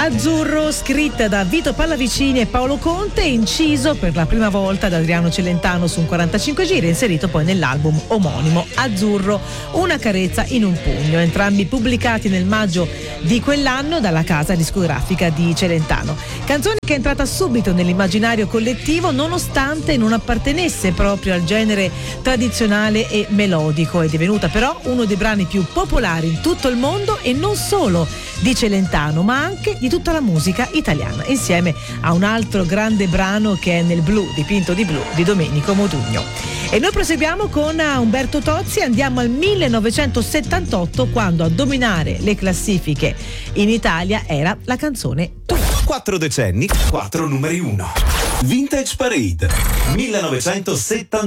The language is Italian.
Azzurro, scritta da Vito Pallavicini e Paolo Conte, inciso per la prima volta da Adriano Celentano su un 45 giri, inserito poi nell'album omonimo Azzurro, una carezza in un pugno, entrambi pubblicati nel maggio di quell'anno dalla casa discografica di Celentano. Canzone che è entrata subito nell'immaginario collettivo nonostante non appartenesse proprio al genere tradizionale e melodico, è divenuta però uno dei brani più popolari in tutto il mondo, e non solo di Celentano ma anche di tutta la musica italiana, insieme a un altro grande brano che è Nel blu dipinto di blu di Domenico Modugno. E noi proseguiamo con Umberto Tozzi, andiamo al 1978, quando a dominare le classifiche in Italia era la canzone Tu. 4 decenni, 4 numeri 1. Vintage Parade 1978.